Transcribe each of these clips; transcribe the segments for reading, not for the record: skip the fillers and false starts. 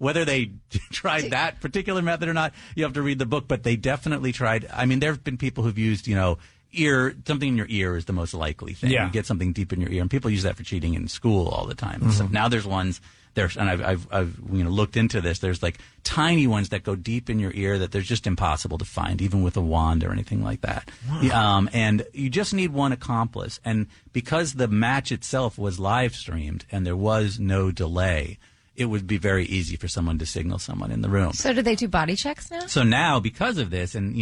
whether they tried that particular method or not, you have to read the book. But they definitely tried. I mean, there have been people who've used, something in your ear is the most likely thing. Yeah. You get something deep in your ear, and people use that for cheating in school all the time. So now there's ones. And I've looked into this. There's like tiny ones that go deep in your ear that they're just impossible to find, even with a wand or anything like that. Wow. And you just need one accomplice. And because the match itself was live streamed and there was no delay, it would be very easy for someone to signal someone in the room. So do they do body checks now? So now, because of this, and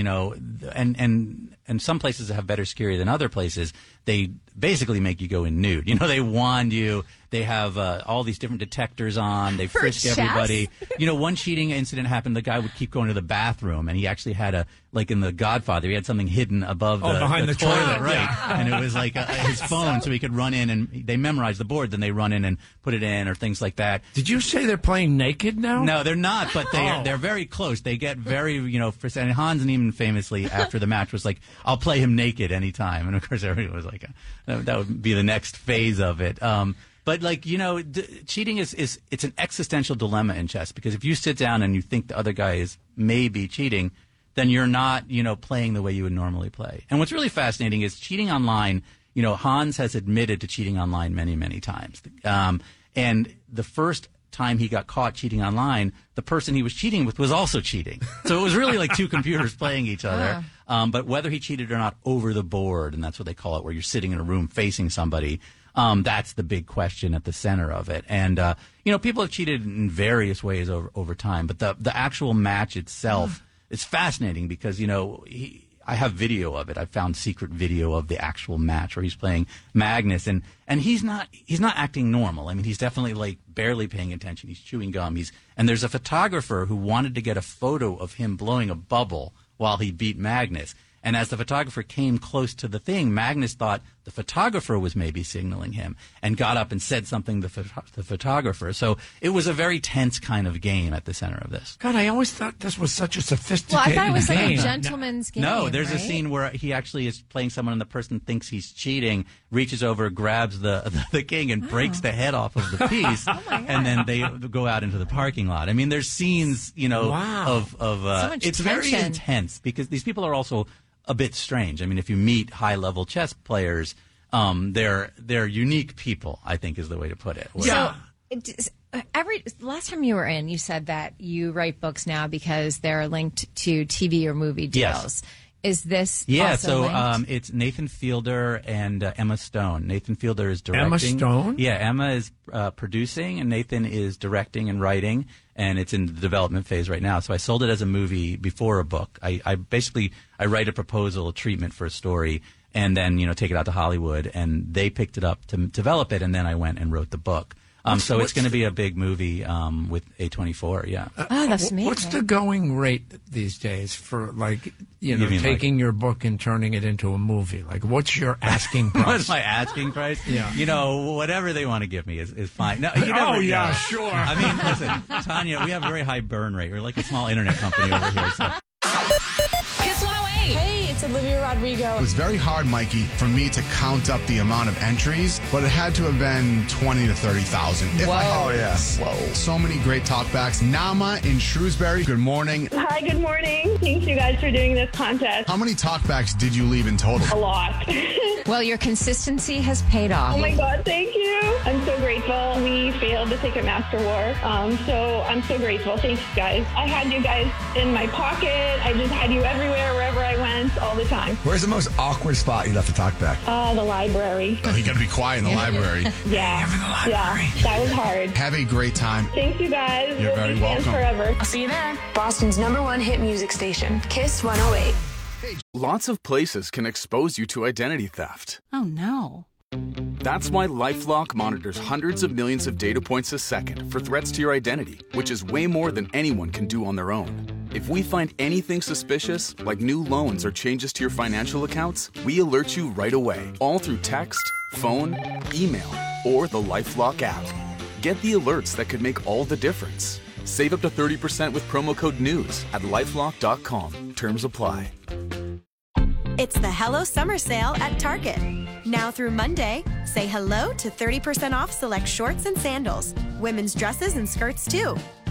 some places have better security than other places, they basically make you go in nude. They wand you. They have all these different detectors on. They frisk everybody. One cheating incident happened. The guy would keep going to the bathroom, and he actually had like in The Godfather, he had something hidden above behind the toilet, right? Yeah. And it was like his phone, so he could run in, and they memorized the board. Then they run in and put it in, or things like that. Did you say they're playing naked now? No, they're not, but they're very close. They get very, and Hans Niemann famously after the match was like, "I'll play him naked anytime," and of course everyone was like, "That would be the next phase of it." But cheating it's an existential dilemma in chess, because if you sit down and you think the other guy is maybe cheating, then you're not, playing the way you would normally play. And what's really fascinating is cheating online. Hans has admitted to cheating online many, many times. And the first time he got caught cheating online, the person he was cheating with was also cheating. So it was really like two computers playing each other. But whether he cheated or not over the board, and that's what they call it, where you're sitting in a room facing somebody, that's the big question at the center of it. And, people have cheated in various ways over time. But the actual match itself is fascinating because, I have video of it. I found secret video of the actual match where he's playing Magnus, and he's not acting normal. I mean, he's definitely like barely paying attention. He's chewing gum. And there's a photographer who wanted to get a photo of him blowing a bubble while he beat Magnus. And as the photographer came close to the thing, Magnus thought the photographer was maybe signaling him and got up and said something to the photographer. So it was a very tense kind of game at the center of this. God, I always thought this was such a sophisticated game. Well, I thought it was like a gentleman's game. No, there's right? a scene where he actually is playing someone and the person thinks he's cheating, reaches over, grabs the king and breaks the head off of the piece. And then they go out into the parking lot. I mean, there's scenes, of so much it's tension. very intense because these people are also a bit strange. I mean, if you meet high-level chess players, they're unique people, I think is the way to put it. So, last time you were in, you said that you write books now because they're linked to TV or movie deals. Yes. Is this also linked? It's Nathan Fielder and Emma Stone. Nathan Fielder is directing. Emma Stone? Yeah, Emma is producing, and Nathan is directing and writing, and it's in the development phase right now. So I sold it as a movie before a book. I basically write a proposal, a treatment for a story, and then take it out to Hollywood, and they picked it up to develop it, and then I went and wrote the book. So it's going to be a big movie with A24, yeah. That's amazing. What's the going rate these days for, taking your book and turning it into a movie? Like, what's your asking price? What's my asking price? Yeah. Whatever they want to give me is fine. No, sure. I mean, listen, Tanya, we have a very high burn rate. We're like a small internet company over here. So. Kiss 108. Hey, it's Olivia Rodrigo. It was very hard, Mikey, for me to count up the amount of entries, but it had to have been 20 to 30,000. Whoa. Yes. Whoa. So many great talkbacks. Nama in Shrewsbury, good morning. Hi, good morning. Thanks you guys for doing this contest. How many talkbacks did you leave in total? A lot. Well, your consistency has paid off. Oh my God, thank you. I'm so grateful. We failed the Ticket Master War, so I'm so grateful. Thanks, guys. I had you guys in my pocket. I just had you everywhere, wherever I went, all the time. Where's the most awkward spot you left to talk back? The library. Oh, you got to be quiet in the library. Yeah. Yeah, that was hard. Have a great time. Thanks, you guys. You're We'll very be fans welcome. forever. I'll see you there. Boston's #1 hit music station, Kiss 108. Lots of places can expose you to identity theft. Oh, no. That's why LifeLock monitors hundreds of millions of data points a second for threats to your identity, which is way more than anyone can do on their own. If we find anything suspicious, like new loans or changes to your financial accounts, we alert you right away, all through text, phone, email, or the LifeLock app. Get the alerts that could make all the difference. Save up to 30% with promo code NEWS at LifeLock.com. Terms apply. It's the Hello Summer Sale at Target. Now through Monday, say hello to 30% off select shorts and sandals, women's dresses and skirts too.